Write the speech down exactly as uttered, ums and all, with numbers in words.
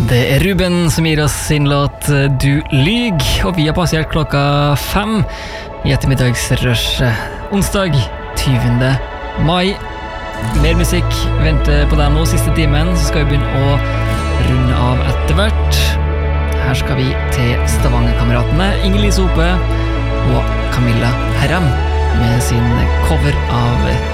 Det er Ruben som gir oss sin låt Du lyg, og vi har passert klokka fem i ettermiddagsrushet. Onsdag tyvende mai. Mer musikk venter på deg nå siste timen, så skal vi begynne å runde av etter hvert. Her skal vi til Stavanger-kameratene Inger Lise Hope og Camilla Herrem med sin cover av